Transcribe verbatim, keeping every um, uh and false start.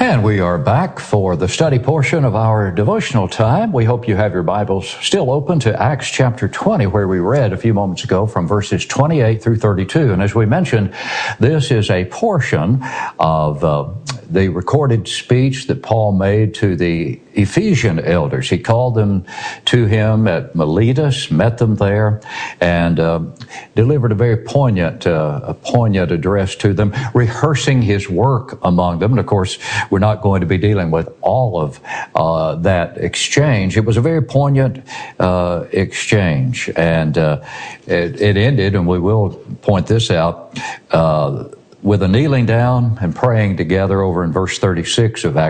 And we are back for the study portion of our devotional time. We hope you have your Bibles still open to Acts chapter twenty, where we read a few moments ago from verses twenty-eight through thirty-two. And as we mentioned, this is a portion of uh, the recorded speech that Paul made to the Ephesian elders. He called them to him at Miletus, met them there, and uh, delivered a very poignant, uh, a poignant address to them, rehearsing his work among them. And of course, we're not going to be dealing with all of uh, that exchange. It was a very poignant uh, exchange, and uh, it, it ended, and we will point this out, uh, with a kneeling down and praying together over in verse thirty-six of Acts